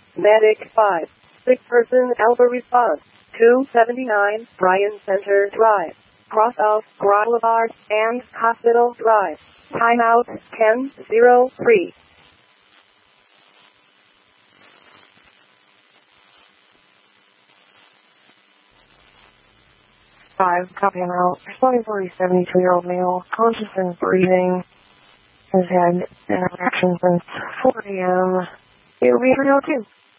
Medic 5. Sick person Alpha response. 279 Bryan Center Drive. Cross of Boulevard and Hospital Drive. Timeout 10:03. 5, copy en route. Responding for a 72-year-old male, conscious and breathing, has had interaction since 4 a.m. It will be 302.